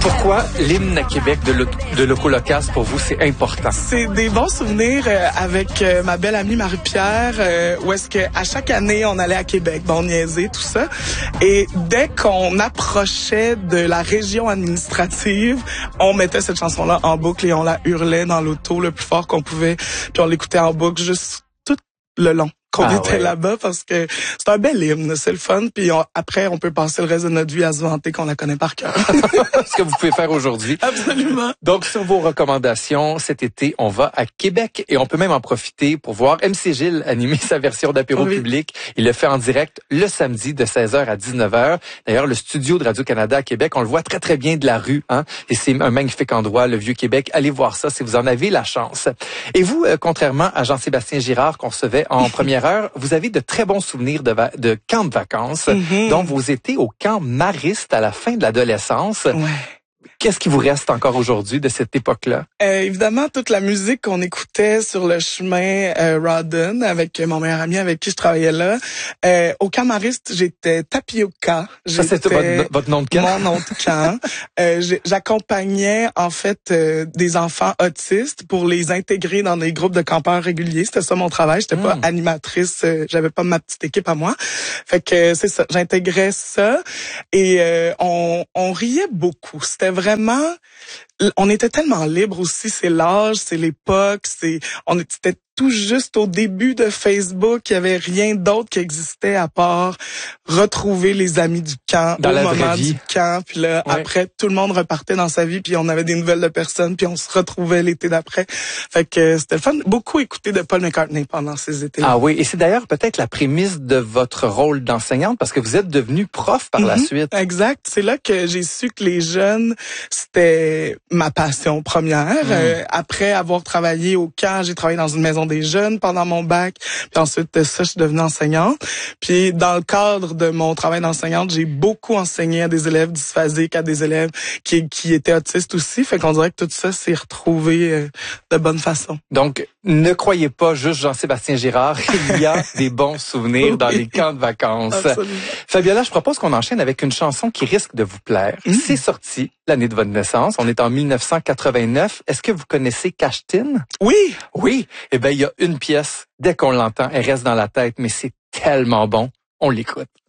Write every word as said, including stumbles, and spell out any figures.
Pourquoi l'hymne à Québec de, Lo- de Locolocasse, pour vous, c'est important? C'est des bons souvenirs euh, avec euh, ma belle amie Marie-Pierre, euh, où est-ce que à chaque année, on allait à Québec, bon, on niaisait, tout ça. Et dès qu'on approchait de la région administrative, on mettait cette chanson-là en boucle et on la hurlait dans l'auto le plus fort qu'on pouvait. Puis on l'écoutait en boucle juste tout le long qu'on Ah était ouais. là-bas, parce que c'est un bel hymne, c'est le fun. Puis on- après, on peut passer le reste de notre vie à se vanter qu'on la connaît par cœur. Ce que vous pouvez faire aujourd'hui. Absolument. Donc, sur vos recommandations, cet été, on va à Québec et on peut même en profiter pour voir M C Gilles animer sa version d'apéro Oui. public. Il le fait en direct le samedi de seize heures à dix-neuf heures. D'ailleurs, le studio de Radio-Canada à Québec, on le voit très, très bien de la rue, hein. Et c'est un magnifique endroit, le Vieux-Québec. Allez voir ça si vous en avez la chance. Et vous, euh, contrairement à Jean-Sébastien Girard qu'on recevait en première heure, vous avez de très bons souvenirs de, va- de camps de vacances, Mhm. dont vous étiez au camp Mariste à la fin de l'adolescence. Ouais. Qu'est-ce qui vous reste encore aujourd'hui de cette époque-là? Euh, évidemment, toute la musique qu'on écoutait sur le chemin euh, Rawdon avec mon meilleur ami avec qui je travaillais là. Euh, au camp Mariste, j'étais tapioca. Ça, c'est J'étais votre, votre nom de camp? mon nom de camp. euh, j'ai- J'accompagnais en fait euh, des enfants autistes pour les intégrer dans des groupes de campeurs réguliers. C'était ça mon travail. J'étais Mm. pas animatrice. Euh, J'avais pas ma petite équipe à moi. Fait que euh, c'est ça. J'intégrais ça et euh, on, on riait beaucoup. C'était vraiment on était tellement libre aussi, c'est l'âge, c'est l'époque, c'est on était tout juste au début de Facebook, il y avait rien d'autre qui existait à part retrouver les amis du camp Dans au la vraie moment vie. du camp, puis là Ouais. après tout le monde repartait dans sa vie, puis on avait des nouvelles de personnes, puis on se retrouvait l'été d'après. Fait que euh, c'était le fun, beaucoup écouté de Paul McCartney pendant ces étés. Ah oui, et c'est d'ailleurs peut-être la prémisse de votre rôle d'enseignante parce que vous êtes devenue prof par la Mhm. suite. Exact. C'est là que j'ai su que les jeunes, c'était ma passion première. Mm. Euh, après avoir travaillé au camp, j'ai travaillé dans une maison des jeunes pendant mon bac. Puis ensuite de ça, je suis devenue enseignante. Puis dans le cadre de mon travail d'enseignante, j'ai beaucoup enseigné à des élèves dysphasiques, à des élèves qui, qui étaient autistes aussi. Fait qu'on dirait que tout ça s'est retrouvé euh, de bonne façon. Donc, ne croyez pas juste Jean-Sébastien Girard, il y a des bons souvenirs dans Oui. les camps de vacances. Absolument. Fabiola, je propose qu'on enchaîne avec une chanson qui risque de vous plaire. Mm. C'est sorti l'année de votre naissance, on est en mille neuf cent quatre-vingt-neuf. Est-ce que vous connaissez Cachetin? Oui. Oui, eh bien, il y a une pièce, dès qu'on l'entend, elle reste dans la tête, mais c'est tellement bon, on l'écoute.